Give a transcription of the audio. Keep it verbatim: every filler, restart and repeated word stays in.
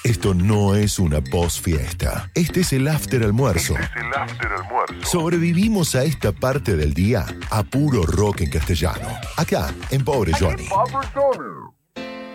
Esto no es una post-fiesta. Este es el after almuerzo. Este es el after almuerzo. Sobrevivimos a esta parte del día a puro rock en castellano. Acá, en Pobre Johnny. Pobre Johnny.